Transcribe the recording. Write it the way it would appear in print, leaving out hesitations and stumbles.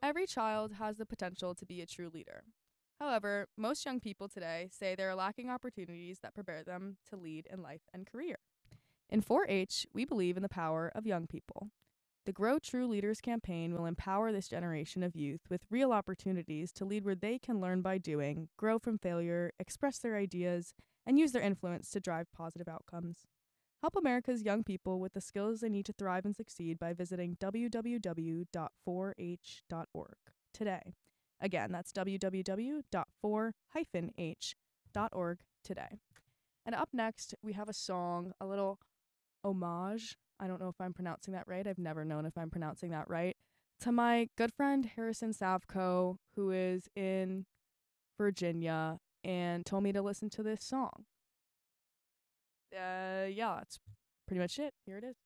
Every child has the potential to be a true leader. However, most young people today say they are lacking opportunities that prepare them to lead in life and career. In 4 H, we believe in the power of young people. The Grow True Leaders campaign will empower this generation of youth with real opportunities to lead where they can learn by doing, grow from failure, express their ideas, and use their influence to drive positive outcomes. Help America's young people with the skills they need to thrive and succeed by visiting www.4h.org today. Again, that's www.4-h.org today. And up next, we have a song, a little homage. I don't know if I'm pronouncing that right. I've never known if I'm pronouncing that right. To my good friend Harrison Savko, who is in Virginia and told me to listen to this song. Yeah, that's pretty much it. Here it is.